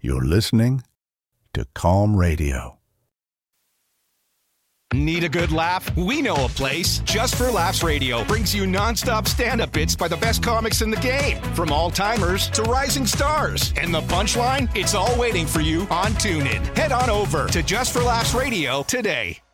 You're listening to Calm Radio. Need a good laugh? We know a place. Just for Laughs Radio brings you nonstop stand-up bits by the best comics in the game, from all-timers to rising stars. And the punchline? It's all waiting for you on TuneIn. Head on over to Just for Laughs Radio today.